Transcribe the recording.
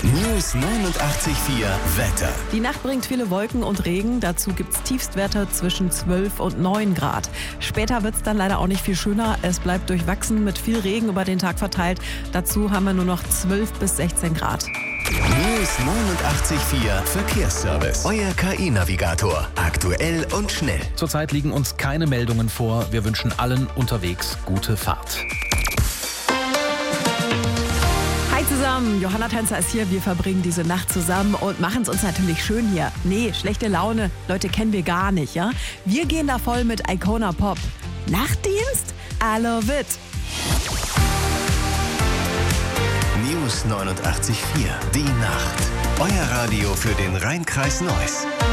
News 89.4 Wetter. Die Nacht bringt viele Wolken und Regen. Dazu gibt's Tiefstwerte zwischen 12 und 9 Grad. Später wird's dann leider auch nicht viel schöner. Es bleibt durchwachsen mit viel Regen über den Tag verteilt. Dazu haben wir nur noch 12 bis 16 Grad. News 89.4 Verkehrsservice. Euer KI-Navigator. Aktuell und schnell. Zurzeit liegen uns keine Meldungen vor. Wir wünschen allen unterwegs gute Fahrt. Hi zusammen, Johanna Tänzer ist hier. Wir verbringen diese Nacht zusammen und machen es uns natürlich schön hier. Nee, schlechte Laune, Leute, kennen wir gar nicht, ja? Wir gehen da voll mit Icona Pop. Nachtdienst? I love it. News 89.4. Die Nacht. Euer Radio für den Rhein-Kreis Neuss.